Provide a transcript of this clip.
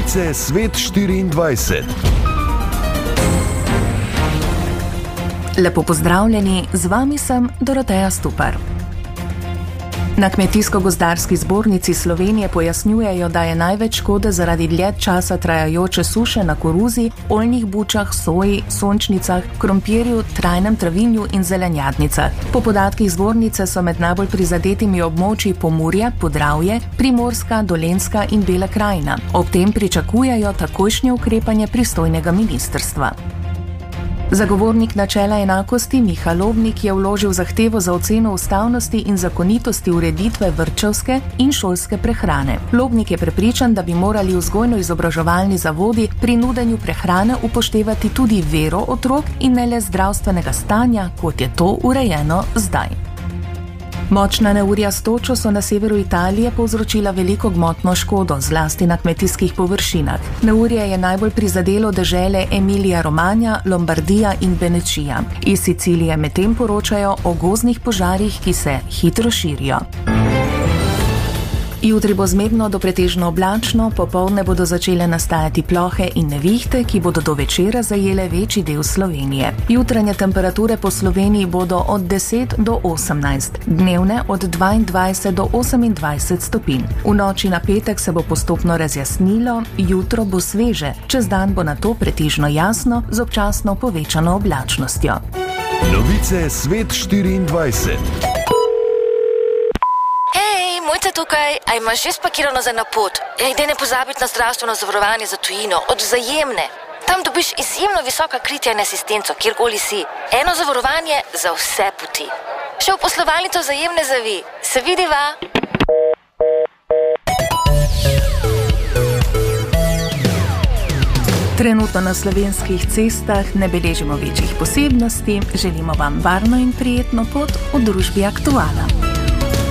Novice Svet 24. Lepo pozdravljeni, z vami sem Doroteja Stupar. Na Kmetijsko-gozdarski zbornici Slovenije pojasnjujejo, da je največ škode zaradi dlje časa trajajoče suše na koruzi, oljnih bučah, soji, sončnicah, krompirju, trajnem travinju in zelenjadnicah. Po podatkih zbornice so med najbolj prizadetimi območji Pomurje, Podravje, Primorska, Dolenjska in Bela krajina. Ob tem pričakujejo takojšnje ukrepanje pristojnega ministrstva. Zagovornik načela enakosti Miha Lobnik je vložil zahtevo za oceno ustavnosti in zakonitosti ureditve vrtčevske in šolske prehrane. Lobnik je prepričan, da bi morali vzgojno-izobraževalni zavodi pri nudenju prehrane upoštevati tudi vero otrok in ne le zdravstvenega stanja, kot je to urejeno zdaj. Močna neurja s točo so na severu Italije povzročila veliko gmotno škodo, zlasti na kmetijskih površinah. Neurje je najbolj prizadelo dežele Emilija-Romagna, Lombardija in Benečija. Iz Sicilije medtem poročajo o gozdnih požarih, ki se hitro širijo. Jutri bo zmerno do pretežno oblačno, popoldne bodo začele nastajati plohe in nevihte, ki bodo do večera zajele večji del Slovenije. Jutranje temperature po Sloveniji bodo od 10 do 18, dnevne od 22 do 28 stopinj. V noči na petek se bo postopno razjasnilo, jutro bo sveže, čez dan bo nato pretežno jasno z občasno povečano oblačnostjo. Novice Svet 24. Mojca tukaj, a imaš že spakirano za napot? Daj ne pozabiti na zdravstveno zavarovanje za tujino, od Vzajemne. Tam dobiš izjemno visoka kritja in asistenco, kjerkoli si. Eno zavarovanje za vse poti. Še v poslovalnico Vzajemne zavi. Se vidiva? Trenutno na slovenskih cestah ne beležimo večjih posebnosti, želimo vam varno in prijetno pot v družbi Aktuala.